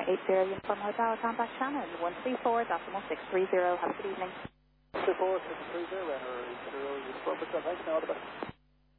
80 Uniform Hotel, contact Shannon, 134.630. Have a good evening. 134.630, runner 80 Uniform Hotel, thanks, now all the best.